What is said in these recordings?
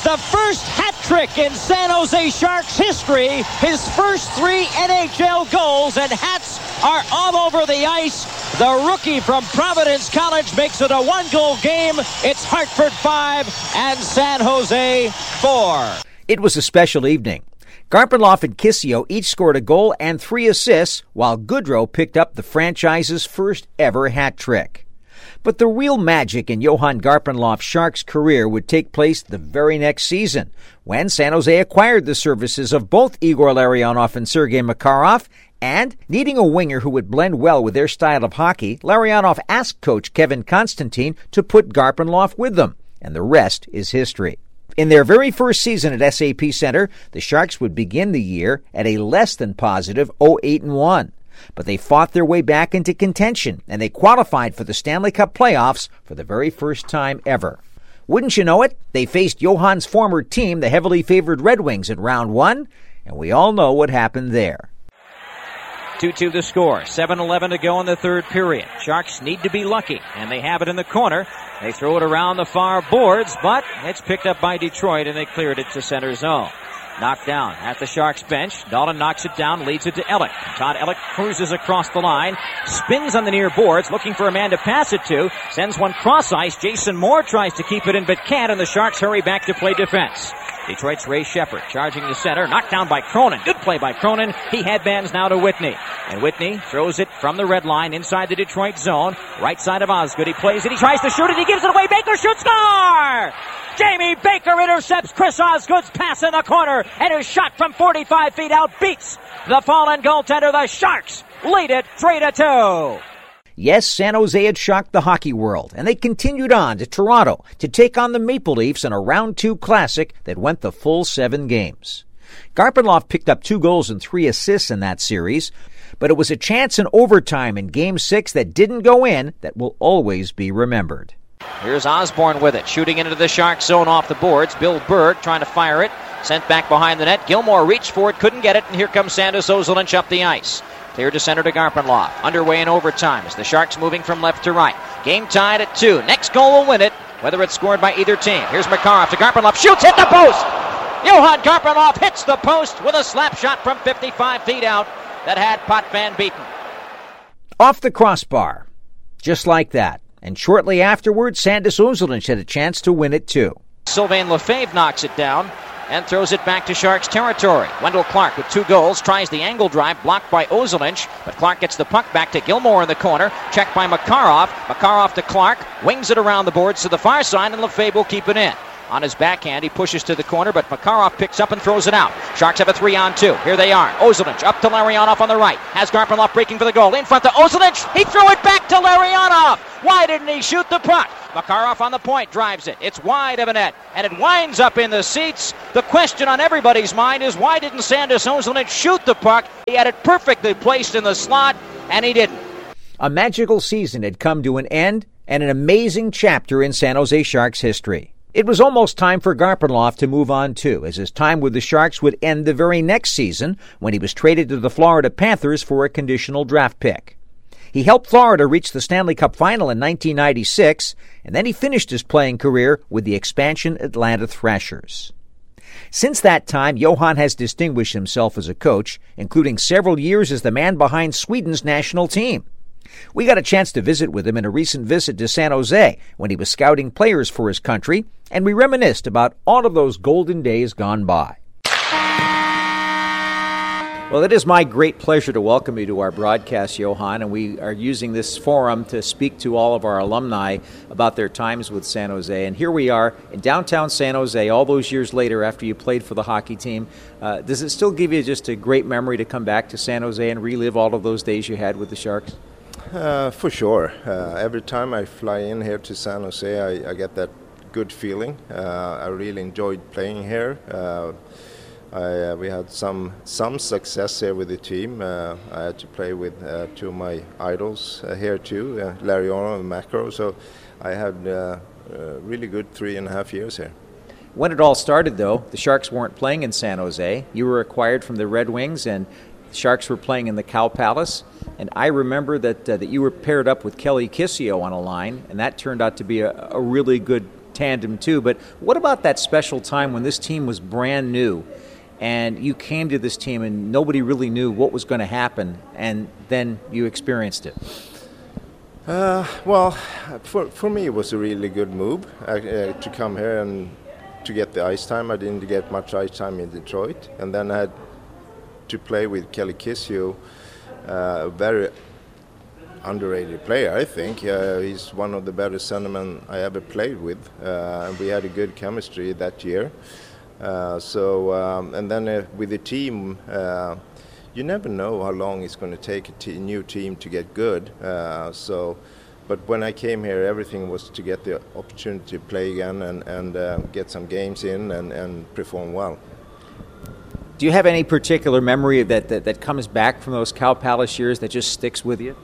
the first hat trick in San Jose Sharks history. His first 3 NHL goals, and hats are all over the ice. The rookie from Providence College makes it a 1-goal game. It's Hartford 5 and San Jose 4. It was a special evening. Garpenlov and Kissio each scored a goal and 3 assists, while Goodrow picked up the franchise's first ever hat trick. But the real magic in Johan Garpenlov's Sharks career would take place the very next season, when San Jose acquired the services of both Igor Larionov and Sergei Makarov, and, needing a winger who would blend well with their style of hockey, Larionov asked coach Kevin Constantine to put Garpenlov with them, and the rest is history. In their very first season at SAP Center, the Sharks would begin the year at a less than positive 0-8-1. But they fought their way back into contention, and they qualified for the Stanley Cup playoffs for the very first time ever. Wouldn't you know it, they faced Johan's former team, the heavily favored Red Wings, in round 1, and we all know what happened there. 2-2 the score. 7:11 to go in the third period. Sharks need to be lucky, and they have it in the corner. They throw it around the far boards, but it's picked up by Detroit, and they cleared it to center zone. Knocked down at the Sharks bench. Dahlin knocks it down, leads it to Ellick. Todd Ellick cruises across the line, spins on the near boards, looking for a man to pass it to. Sends one cross ice. Jason Moore tries to keep it in, but can't, and the Sharks hurry back to play defense. Detroit's Ray Shepard charging the center, knocked down by Cronin. Good play by Cronin. He headbands now to Whitney. And Whitney throws it from the red line inside the Detroit zone. Right side of Osgood. He plays it. He tries to shoot it. He gives it away. Baker shoots. Score! Jamie Baker intercepts Chris Osgood's pass in the corner. And his shot from 45 feet out beats the fallen goaltender. The Sharks lead it 3-2. Yes, San Jose had shocked the hockey world, and they continued on to Toronto to take on the Maple Leafs in a Round 2 classic that went the full 7 games. Garpenlov picked up 2 goals and 3 assists in that series, but it was a chance in overtime in Game 6 that didn't go in that will always be remembered. Here's Osborne with it, shooting into the Sharks zone off the boards. Bill Berg trying to fire it, sent back behind the net. Gilmore reached for it, couldn't get it, and here comes Sandis Ozolinsh up the ice. Clear to center to Garpenlov. Underway in overtime as the Sharks moving from left to right. Game tied at 2. Next goal will win it, whether it's scored by either team. Here's Makarov to Garpenlov. Shoots, hit the post! Johan Garpenlov hits the post with a slap shot from 55 feet out that had Potvin beaten. Off the crossbar. Just like that. And shortly afterwards, Sandis Ozolinsh had a chance to win it too. Sylvain Lefebvre knocks it down and throws it back to Sharks territory. Wendell Clark with 2 goals, tries the angle drive, blocked by Ozolinsh, but Clark gets the puck back to Gilmore in the corner, checked by Makarov. Makarov to Clark, wings it around the boards to the far side, and Lefebvre will keep it in. On his backhand, he pushes to the corner, but Makarov picks up and throws it out. Sharks have a 3-on-2. Here they are. Ozolinsh up to Larionov on the right. Has Garpenlov breaking for the goal. In front to Ozolinsh. He threw it back to Larionov. Why didn't he shoot the puck? Makarov on the point, drives it. It's wide of a net, and it winds up in the seats. The question on everybody's mind is, why didn't Sandis Ozolinsh shoot the puck? He had it perfectly placed in the slot, and he didn't. A magical season had come to an end, and an amazing chapter in San Jose Sharks history. It was almost time for Garpenlov to move on too, as his time with the Sharks would end the very next season when he was traded to the Florida Panthers for a conditional draft pick. He helped Florida reach the Stanley Cup final in 1996, and then he finished his playing career with the expansion Atlanta Thrashers. Since that time, Johan has distinguished himself as a coach, including several years as the man behind Sweden's national team. We got a chance to visit with him in a recent visit to San Jose when he was scouting players for his country, and we reminisced about all of those golden days gone by. Well, it is my great pleasure to welcome you to our broadcast, Johan, and we are using this forum to speak to all of our alumni about their times with San Jose. And here we are in downtown San Jose all those years later after you played for the hockey team. Does it still give you just a great memory to come back to San Jose and relive all of those days you had with the Sharks? For sure. Every time I fly in here to San Jose, I get that good feeling. I really enjoyed playing here. We had some success here with the team. I had to play with 2 of my idols here too, Larionov and Makarov. So I had a really good 3.5 years here. When it all started, though, the Sharks weren't playing in San Jose. You were acquired from the Red Wings, and the Sharks were playing in the Cow Palace. And I remember that you were paired up with Kelly Kissio on a line, and that turned out to be a really good tandem too, but what about that special time when this team was brand new and you came to this team and nobody really knew what was going to happen, and then you experienced it? Well, for me it was a really good move to come here and to get the ice time. I didn't get much ice time in Detroit, and then I had to play with Kelly Kissio, a very underrated player, I think. He's one of the better centermen I ever played with, and we had a good chemistry that year. And then with the team, you never know how long it's going to take a new team to get good. But when I came here, everything was to get the opportunity to play again and get some games in and perform well. Do you have any particular memory that comes back from those Cow Palace years that just sticks with you?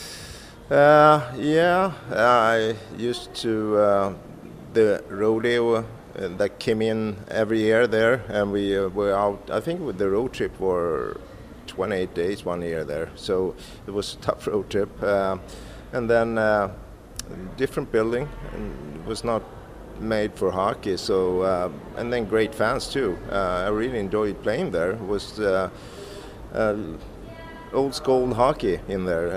Yeah, I used to the rodeo that came in every year there, and we were out. I think with the road trip were 28 days one year there, so it was a tough road trip. And then different building, and it was not made for hockey. So and then great fans too. I really enjoyed playing there. It was old school hockey in there,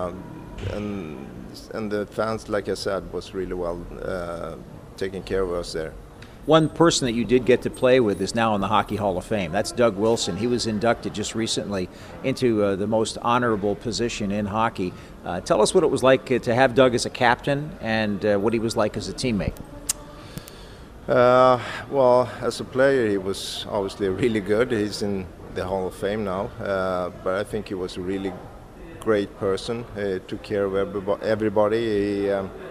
and the fans, like I said, was really well taking care of us there. One person that you did get to play with is now in the Hockey Hall of Fame. That's Doug Wilson. He was inducted just recently into the most honorable position in hockey. Tell us what it was like to have Doug as a captain and what he was like as a teammate. Well, as a player, he was obviously really good. He's in the Hall of Fame now, but I think he was a really great person. He took care of everybody.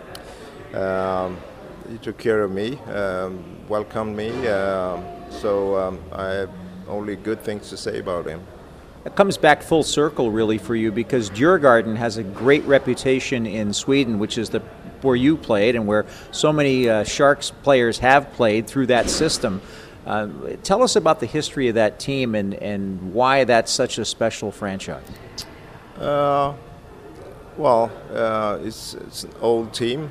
He took care of me, welcomed me, so I have only good things to say about him. It comes back full circle, really, for you, because Djurgården has a great reputation in Sweden, which is where you played and where so many Sharks players have played through that system. Tell us about the history of that team and why that's such a special franchise. Well, it's an old team.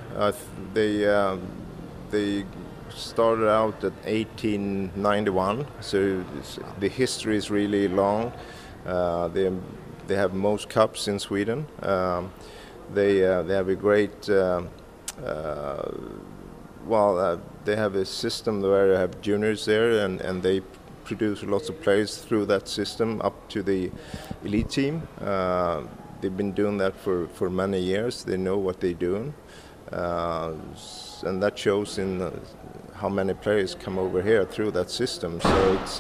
They started out at 1891, so the history is really long. They have most cups in Sweden. They have a great. They have a system where they have juniors there, and they produce lots of players through that system up to the elite team. They've been doing that for many years. They know what they're doing. And that shows in how many players come over here through that system. So it's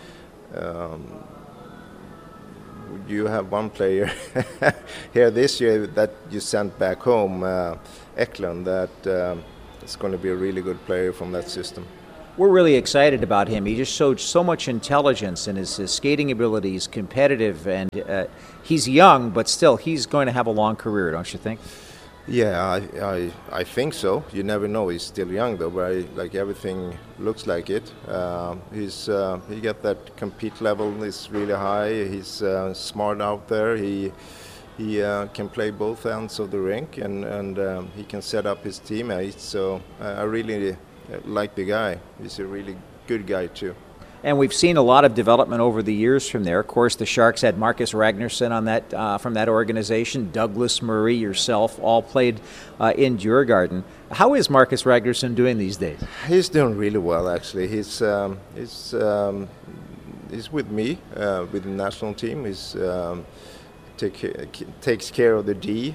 you have one player here this year that you sent back home, Eklund, that is going to be a really good player from that system. We're really excited about him. He just showed so much intelligence in his skating abilities, competitive, and he's young, but still, he's going to have a long career, don't you think? Yeah, I think so. You never know. He's still young though, but like everything looks like it. He got that compete level is really high. He's smart out there. He can play both ends of the rink, and he can set up his teammates. So I really like the guy. He's a really good guy too. And we've seen a lot of development over the years from there. Of course, the Sharks had Marcus Ragnarsson on that from that organization. Douglas Murray, yourself, all played in Djurgården. How is Marcus Ragnarsson doing these days? He's doing really well, actually. He's with me with the national team. He's takes care of the D.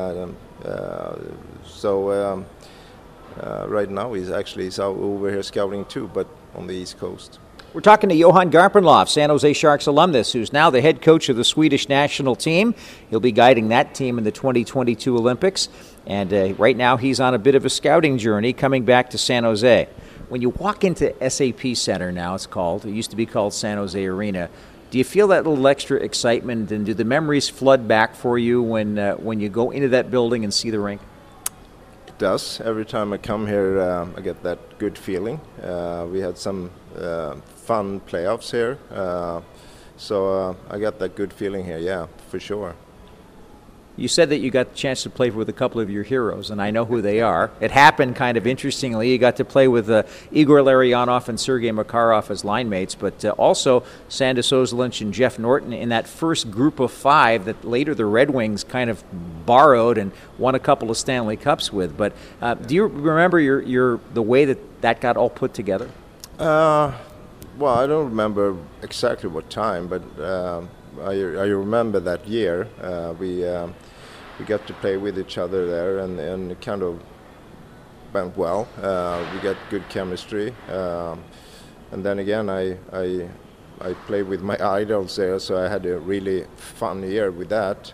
Right now he's out over here scouting too, but on the East Coast. We're talking to Johan Garpenlov, San Jose Sharks alumnus, who's now the head coach of the Swedish national team. He'll be guiding that team in the 2022 Olympics. And right now he's on a bit of a scouting journey coming back to San Jose. When you walk into SAP Center now, it's called. It used to be called San Jose Arena. Do you feel that little extra excitement, and do the memories flood back for you when you go into that building and see the rink? It does. Every time I come here, I get that good feeling. We had some fun playoffs here, so I got that good feeling here. Yeah, for sure. You said that you got the chance to play with a couple of your heroes, and I know who they are. It happened kind of interestingly. You got to play with Igor Larionov and Sergei Makarov as line mates, but also Sandis Ozolinsh and Jeff Norton in that first group of 5 that later the Red Wings kind of borrowed and won a couple of Stanley Cups with. But do you remember the way that got all put together? Well, I don't remember exactly what time, but I remember that year we got to play with each other there, and it kind of went well. We got good chemistry, and then again I played with my idols there, so I had a really fun year with that.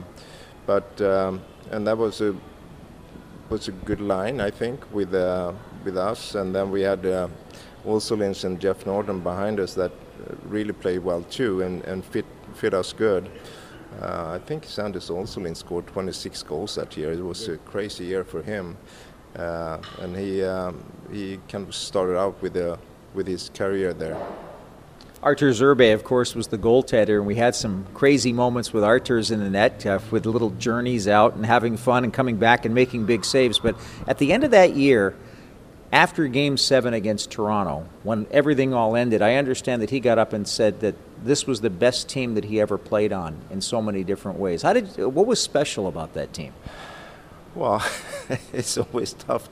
And that was a good line, I think, with us, and then we had Ozolinsh and Jeff Norton behind us that really played well too, and fit us good. I think Sandis Ozolinsh scored 26 goals that year. It was a crazy year for him, and he kind of started out with his career there. Artur Zerbe, of course, was the goaltender, and we had some crazy moments with Artur's in the net with little journeys out and having fun and coming back and making big saves. But at the end of that year, after Game 7 against Toronto, when everything all ended, I understand that he got up and said that this was the best team that he ever played on in so many different ways. What was special about that team? Well, it's always tough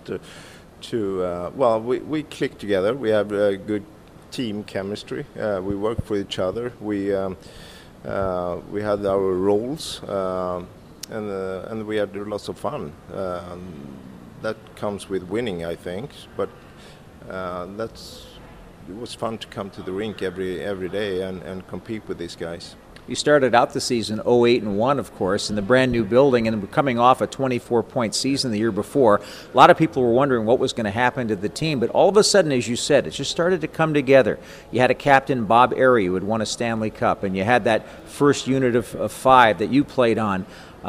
we click together. We have a good team chemistry. We work for each other. We had our roles, and we had lots of fun. That comes with winning, I think, but it was fun to come to the rink every day and compete with these guys. You started out the season 0-8-1, of course, in the brand new building, and coming off a 24-point season the year before. A lot of people were wondering what was going to happen to the team, but all of a sudden, as you said, it just started to come together. You had a captain, Bob Airey, who had won a Stanley Cup, and you had that first unit of 5 that you played on.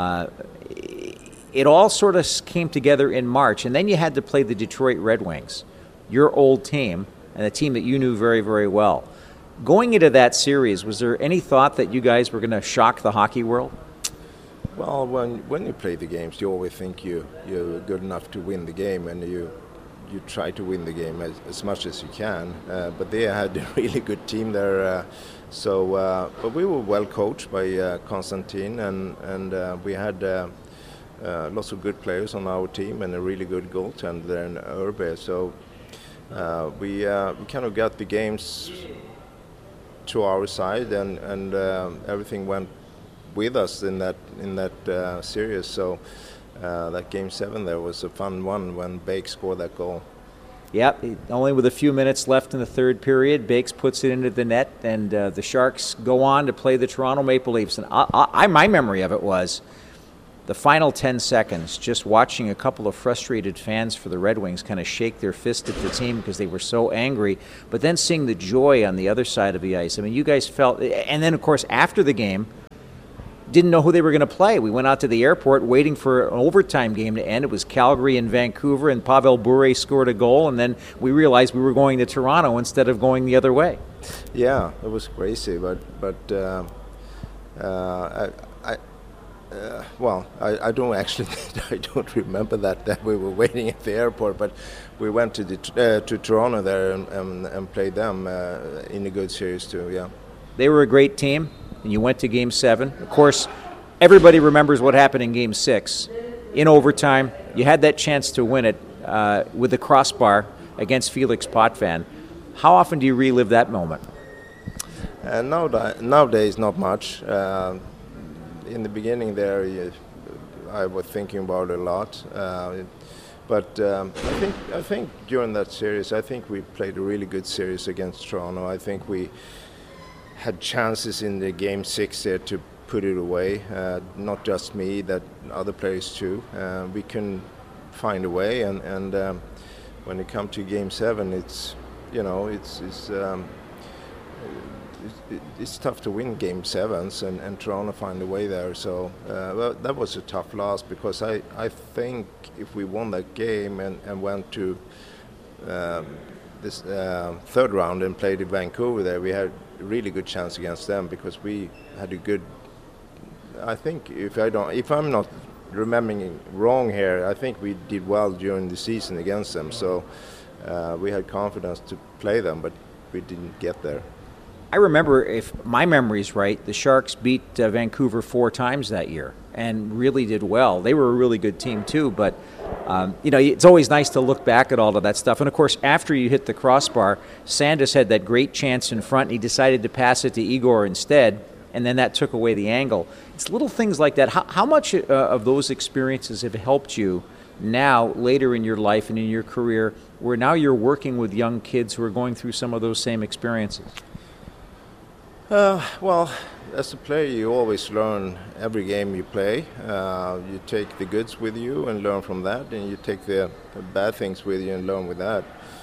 It all sort of came together in March, and then you had to play the Detroit Red Wings, your old team, and a team that you knew very, very well. Going into that series, was there any thought that you guys were going to shock the hockey world? Well, when you play the games, you always think you're good enough to win the game, and you try to win the game as much as you can. But they had a really good team there, but we were well coached by Konstantin, and we had lots of good players on our team and a really good goaltender in Urbe. So we kind of got the games to our side, and everything went with us in that series. So that Game 7 there was a fun one when Bakes scored that goal. Yep, only with a few minutes left in the third period, Bakes puts it into the net, and the Sharks go on to play the Toronto Maple Leafs. And my memory of it was the final 10 seconds, just watching a couple of frustrated fans for the Red Wings kind of shake their fist at the team because they were so angry, but then seeing the joy on the other side of the ice. I mean, you guys felt, and then, of course, after the game, didn't know who they were going to play. We went out to the airport waiting for an overtime game to end. It was Calgary and Vancouver, and Pavel Bure scored a goal, and then we realized we were going to Toronto instead of going the other way. Yeah, it was crazy, but I don't actually, I don't remember that we were waiting at the airport, but we went to Toronto there and played them in a good series too. Yeah, they were a great team, and you went to Game 7. Of course, everybody remembers what happened in Game 6. In overtime, you had that chance to win it with the crossbar against Felix Potvin. How often do you relive that moment? Nowadays, not much. In the beginning there, I was thinking about it a lot. But I think during that series, I think we played a really good series against Toronto. I think we had chances in the Game 6 there to put it away. Not just me, that other players too. We can find a way, and when it comes to Game 7, it's tough to win Game 7s, and Toronto find a way there. So that was a tough loss, because I think if we won that game and went to this third round and played in Vancouver there, we had a really good chance against them, because we had a good I think if I'm not remembering wrong here, I think we did well during the season against them. So we had confidence to play them, but we didn't get there. I remember, if my memory's right, the Sharks beat Vancouver 4 times that year and really did well. They were a really good team too, but it's always nice to look back at all of that stuff. And of course, after you hit the crossbar, Sandis had that great chance in front, and he decided to pass it to Igor instead, and then that took away the angle. It's little things like that. How much of those experiences have helped you now, later in your life and in your career, where now you're working with young kids who are going through some of those same experiences? Well, as a player, you always learn every game you play. You take the goods with you and learn from that, and you take the bad things with you and learn with that.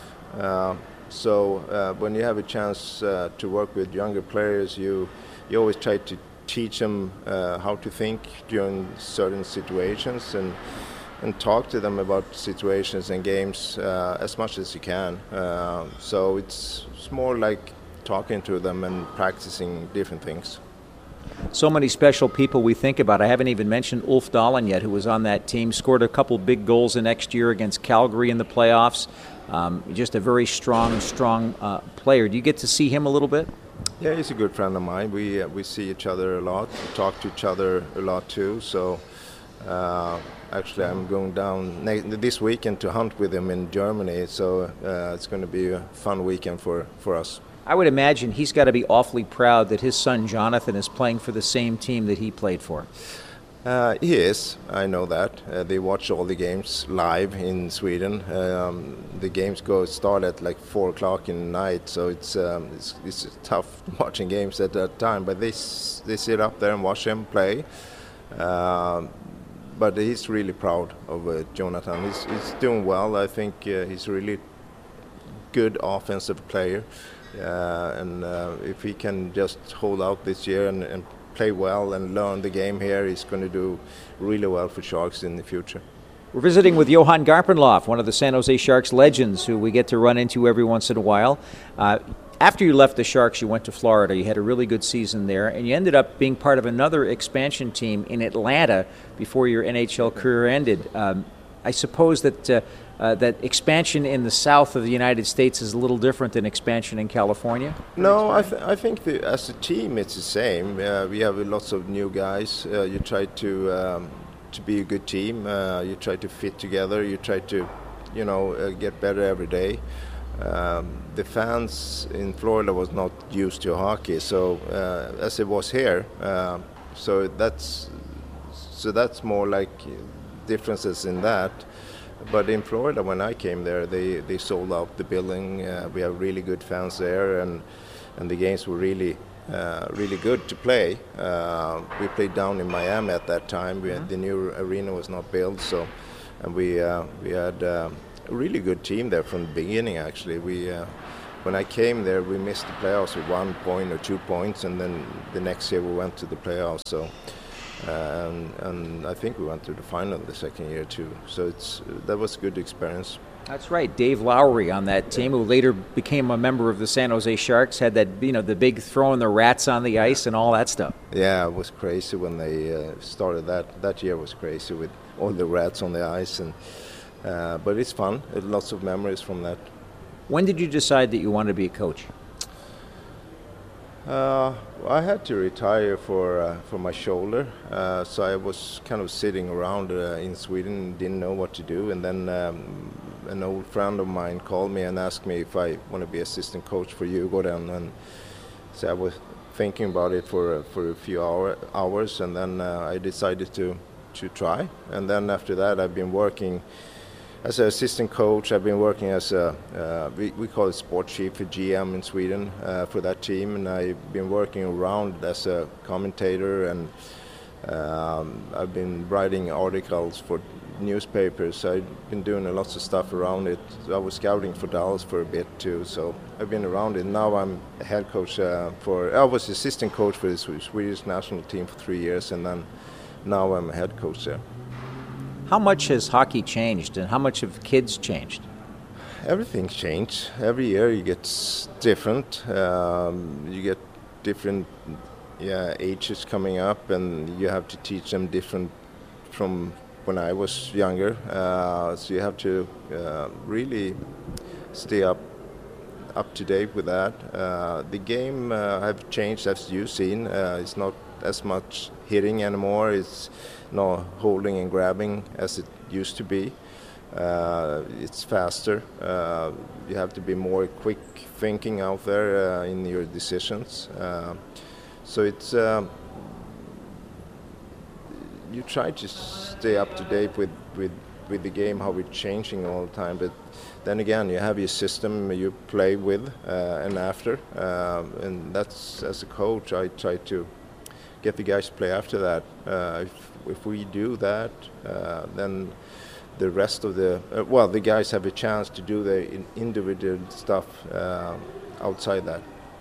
So when you have a chance to work with younger players, you always try to teach them how to think during certain situations and talk to them about situations and games as much as you can. So it's more like talking to them and practicing different things. So many special people we think about. I haven't even mentioned Ulf Dahlen yet, who was on that team, scored a couple big goals the next year against Calgary in the playoffs. Just a very strong player. Do you get to see him a little bit? Yeah, he's a good friend of mine. We see each other a lot. We talk to each other a lot too. So actually, I'm going down this weekend to hunt with him in Germany. So it's going to be a fun weekend for us. I would imagine he's got to be awfully proud that his son Jonathan is playing for the same team that he played for. He is. I know that. They watch all the games live in Sweden. The games start at like 4 o'clock in the night, so it's tough watching games at that time. But they sit up there and watch him play. But he's really proud of Jonathan. He's doing well. I think he's a really good offensive player. And if he can just hold out this year and play well and learn the game here, he's going to do really well for Sharks in the future. We're visiting with Johan Garpenlov, one of the San Jose Sharks legends who we get to run into every once in a while. After you left the Sharks, you went to Florida. You had a really good season there, and you ended up being part of another expansion team in Atlanta before your NHL career ended. I suppose that that expansion in the south of the United States is a little different than expansion in California? No, I think as a team it's the same. We have lots of new guys. You try to be a good team. You try to fit together. You try to, get better every day. The fans in Florida was not used to hockey, so as it was here. So that's more like differences in that. But in Florida, when I came there, they sold out the building. We have really good fans there, and the games were really good to play. We played down in Miami at that time. The new arena was not built, and we had a really good team there from the beginning. Actually, when I came there, we missed the playoffs with 1 point or 2 points, and then the next year we went to the playoffs. So. And I think we went to the final the second year too. So that was a good experience. That's right. Dave Lowry on that team, who later became a member of the San Jose Sharks, had that the big throwing the rats on the ice and all that stuff. Yeah, it was crazy when they started that. That year was crazy with all the rats on the ice, but it's fun. Lots of memories from that. When did you decide that you wanted to be a coach? I had to retire for my shoulder, so I was kind of sitting around in Sweden, didn't know what to do, and then an old friend of mine called me and asked me if I want to be assistant coach for Djurgården, and so I was thinking about it for a few hours, and then I decided to try, and then after that I've been working as an assistant coach. I've been working as we call it sport chief, a GM in Sweden for that team, and I've been working around as a commentator, and I've been writing articles for newspapers. I've been doing lots of stuff around it. I was scouting for Dallas for a bit too, so I've been around it. Now I'm a head coach I was assistant coach for the Swedish national team for 3 years, and then now I'm a head coach there. How much has hockey changed, and how much have kids changed? Everything's changed. Every year you get different. You get different age is coming up, and you have to teach them different from when I was younger. So you have to really stay up to date with that. The game have changed, as you've seen. It's not as much hitting anymore. It's not holding and grabbing as it used to be. It's faster. You have to be more quick thinking out there in your decisions. So it's you try to stay up to date with the game, how it's changing all the time. But then again, you have your system you play with and after, and that's, as a coach, I try to get the guys to play after that. If we do that, then the rest of the guys have a chance to do the individual stuff outside that.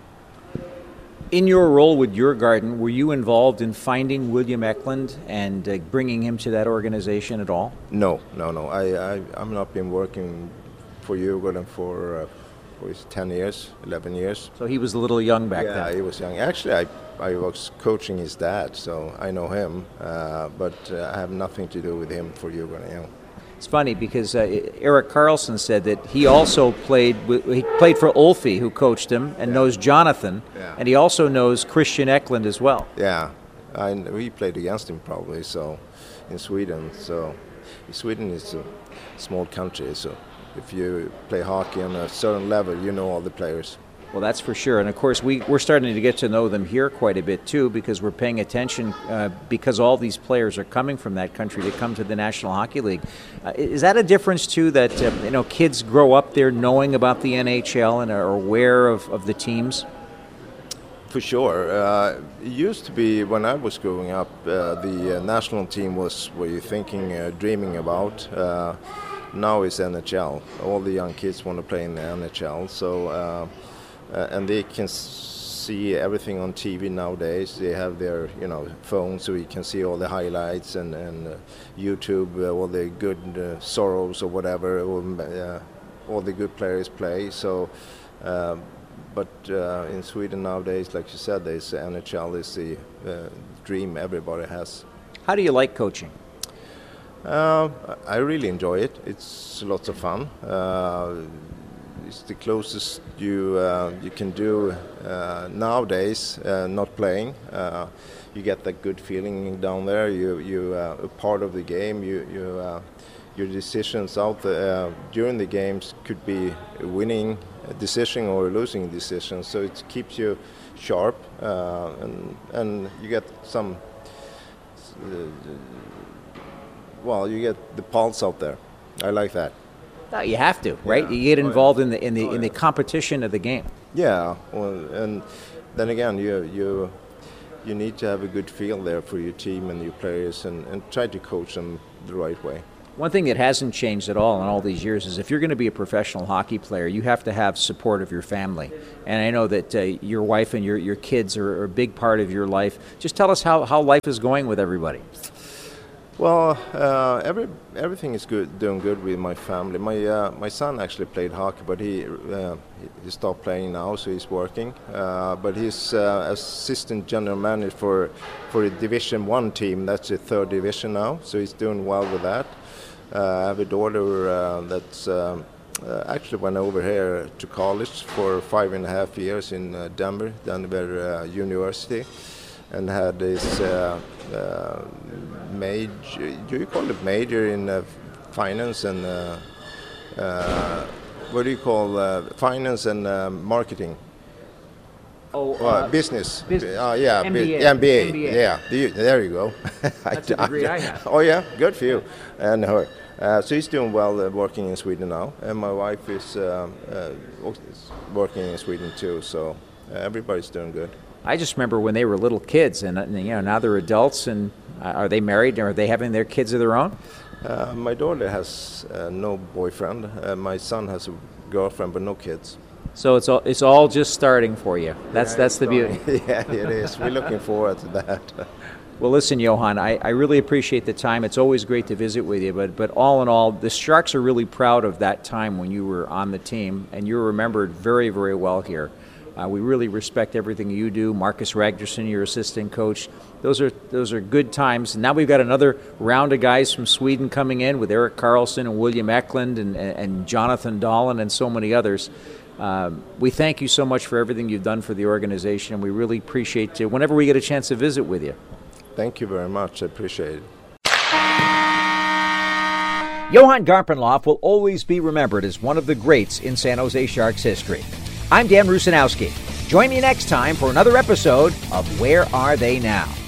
In your role with Djurgården, were you involved in finding William Eklund and bringing him to that organization at all? No. I've not been working for Djurgården for 10 years, 11 years. So he was a little young back then. Yeah, he was young. Actually, I was coaching his dad, so I know him, but I have nothing to do with him for Djurgården. You know. It's funny because Erik Karlsson said that he also played for Ulfi, who coached him, and knows Jonathan, and he also knows Christian Eklund as well. Yeah, we played against him probably. So in Sweden, Sweden is a small country, so if you play hockey on a certain level, you know all the players. Well, that's for sure. And, of course, we're starting to get to know them here quite a bit, too, because we're paying attention because all these players are coming from that country to come to the National Hockey League. Is that a difference, too, that kids grow up there knowing about the NHL and are aware of the teams? For sure. It used to be, when I was growing up, the national team was what you're thinking, dreaming about. Now it's NHL. All the young kids want to play in the NHL. So... and they can see everything on TV nowadays. They have their, phone, so you can see all the highlights and YouTube, all the good Soros or whatever, all the good players play. So, but in Sweden nowadays, like you said, there's NHL is the dream everybody has. How do you like coaching? I really enjoy it. It's lots of fun. It's the closest you can do nowadays. Not playing, you get that good feeling down there. You a part of the game. Your decisions out there during the games could be a winning decision or a losing decision. So it keeps you sharp, and you get some. You get the pulse out there. I like that. You have to, right? Yeah. You get involved in the competition of the game. Yeah, and then again, you need to have a good feel there for your team and your players, and try to coach them the right way. One thing that hasn't changed at all in all these years is if you're going to be a professional hockey player, you have to have support of your family. And I know that your wife and your kids are a big part of your life. Just tell us how life is going with everybody. Well, everything is doing good with my family. My son actually played hockey, but he stopped playing now, so he's working. But he's assistant general manager for a Division 1 team. That's the third division now, so he's doing well with that. I have a daughter that's actually went over here to college for 5.5 years in Denver University, and had his major. Do you call it major in finance and what do you call finance and marketing? Business. Yeah, MBA. Yeah, there you go. That's the degree I have. Oh yeah, good for you and her. So he's doing well working in Sweden now, and my wife is working in Sweden too. So everybody's doing good. I just remember when they were little kids, and now they're adults. And are they married? Or are they having their kids of their own? My daughter has no boyfriend. My son has a girlfriend, but no kids. So it's all just starting for you. That's the beauty. Yeah, it is. We're looking forward to that. Well, listen, Johan, I really appreciate the time. It's always great to visit with you. But all in all, the Sharks are really proud of that time when you were on the team, and you're remembered very, very well here. We really respect everything you do. Marcus Ragnarsson, your assistant coach. Those are good times. And now we've got another round of guys from Sweden coming in with Erik Karlsson and William Eklund and Jonathan Dahlin and so many others. We thank you so much for everything you've done for the organization, and we really appreciate it whenever we get a chance to visit with you. Thank you very much. I appreciate it. Johan Garpenlov will always be remembered as one of the greats in San Jose Sharks history. I'm Dan Rusanowski. Join me next time for another episode of Where Are They Now?